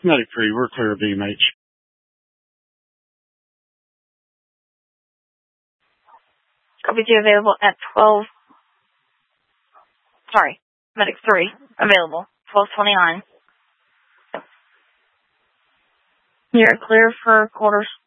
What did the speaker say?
Medic 3, we're clear of BMH. Copy 2 available at 12. Sorry, Medic 3 available, 12:29. You're clear for quarters.